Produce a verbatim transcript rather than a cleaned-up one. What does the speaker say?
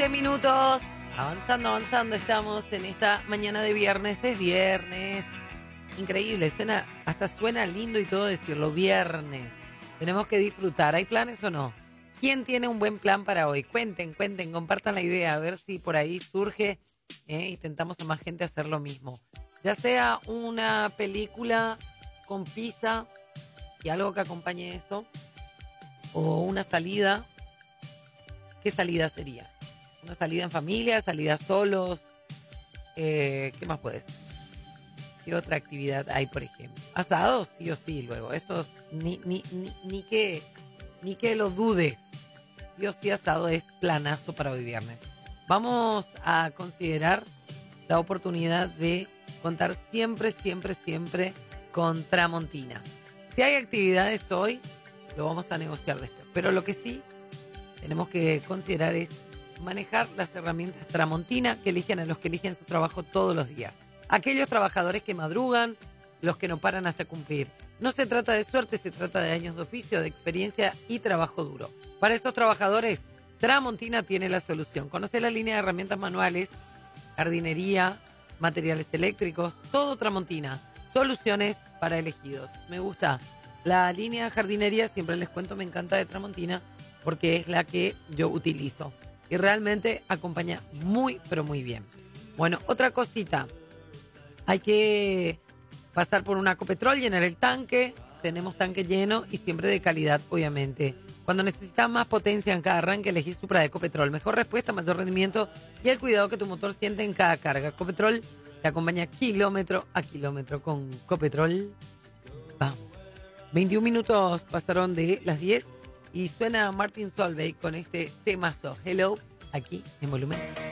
veinte minutos. Avanzando, avanzando. Estamos en esta mañana de viernes. Es viernes. Increíble. Suena, hasta suena lindo y todo decirlo. Viernes. Tenemos que disfrutar. ¿Hay planes o no? ¿Quién tiene un buen plan para hoy? Cuenten, cuenten, compartan la idea. A ver si por ahí surge. Eh, intentamos a más gente hacer lo mismo. Ya sea una película con pizza y algo que acompañe eso. O una salida. ¿Qué salida sería? Una salida en familia, salida solos. Eh, ¿Qué más puedes? ¿Qué otra actividad hay, por ejemplo? Asados, sí o sí, luego. Eso ni, ni, ni, ni, que, ni que lo dudes. Sí o sí, asado es planazo para hoy viernes. Vamos a considerar la oportunidad de contar siempre, siempre, siempre con Tramontina. Si hay actividades hoy, lo vamos a negociar después. Pero lo que sí tenemos que considerar es manejar las herramientas Tramontina que eligen a los que eligen su trabajo todos los días. Aquellos trabajadores que madrugan, los que no paran hasta cumplir. No se trata de suerte, se trata de años de oficio, de experiencia y trabajo duro. Para estos trabajadores, Tramontina tiene la solución. Conoce la línea de herramientas manuales, jardinería, materiales eléctricos, todo Tramontina. Soluciones para elegidos. Me gusta. La línea de jardinería, siempre les cuento, me encanta de Tramontina porque es la que yo utilizo. Y realmente acompaña muy, pero muy bien. Bueno, otra cosita. Hay que pasar por una Copetrol, llenar el tanque. Tenemos tanque lleno y siempre de calidad, obviamente. Cuando necesitas más potencia en cada arranque, elegí Supra de Copetrol. Mejor respuesta, mayor rendimiento y el cuidado que tu motor siente en cada carga. Copetrol te acompaña kilómetro a kilómetro. Con Copetrol, vamos. veintiún minutos pasaron de las diez y suena Martin Solveig con este temazo. Hello, aquí en Volumen.